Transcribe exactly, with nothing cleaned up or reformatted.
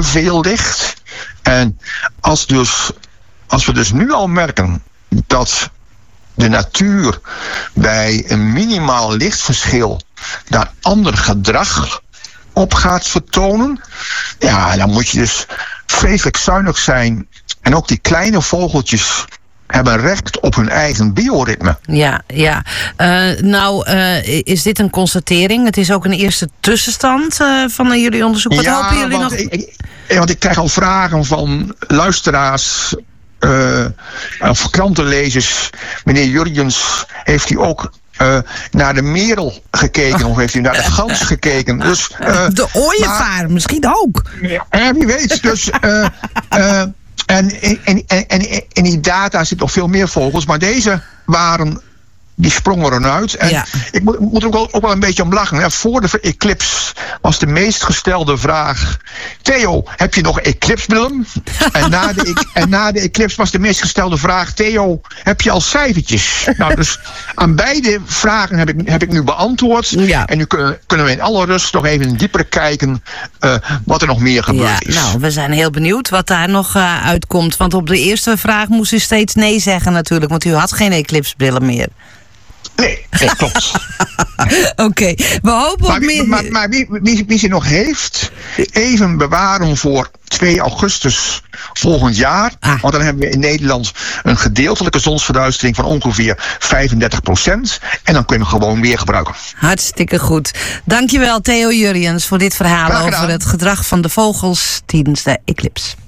te veel licht. En als, dus, als we dus nu al merken dat de natuur bij een minimaal lichtverschil daar ander gedrag op gaat vertonen, ja, dan moet je dus vreselijk zuinig zijn. En ook die kleine vogeltjes hebben recht op hun eigen bioritme. Ja, ja. Uh, nou, uh, is dit een constatering? Het is ook een eerste tussenstand uh, van uh, jullie onderzoek. Wat ja, hopen jullie want nog? Ik, ik, want ik krijg al vragen van luisteraars uh, of krantenlezers. Meneer Jurjens, heeft u ook Uh, naar de merel gekeken, of heeft u naar de gans gekeken? Dus, uh, de ooievaar, maar, misschien ook. Ja, wie weet. Dus, uh, uh, en, en, en, en in die data zitten nog veel meer vogels, maar deze waren, die sprongen eruit. En ja. ik moet, moet er ook wel, ook wel een beetje om lachen. Ja, voor de eclipse was de meest gestelde vraag: Theo, heb je nog eclipsbrillen? en, na de, en na de eclipse was de meest gestelde vraag: Theo, heb je al cijfertjes? Nou, dus aan beide vragen heb ik, heb ik nu beantwoord. Ja. En nu kunnen, kunnen we in alle rust nog even dieper kijken uh, wat er nog meer gebeurd ja, is. Nou, we zijn heel benieuwd wat daar nog uh, uitkomt. Want op de eerste vraag moest u steeds nee zeggen natuurlijk, want u had geen eclipsbrillen meer. Nee, dat klopt. Oké, okay. We hopen maar, op meer... Maar, maar wie, wie, wie ze nog heeft, even bewaren voor twee augustus volgend jaar. Ah. Want dan hebben we in Nederland een gedeeltelijke zonsverduistering van ongeveer vijfendertig procent. En dan kunnen we gewoon weer gebruiken. Hartstikke goed. Dankjewel Theo Jurjens voor dit verhaal over het gedrag van de vogels tijdens de eclipse.